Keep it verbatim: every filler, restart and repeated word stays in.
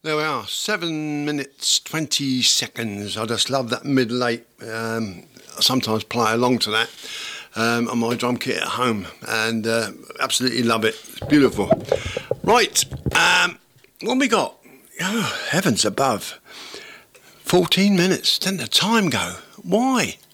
There we are, seven minutes, twenty seconds. I just love that middle eight. Um, I sometimes play along to that um, on my drum kit at home and uh, absolutely love it. It's beautiful. Right, um, what have we got? Oh, heavens above. fourteen minutes. Didn't the time go? Why?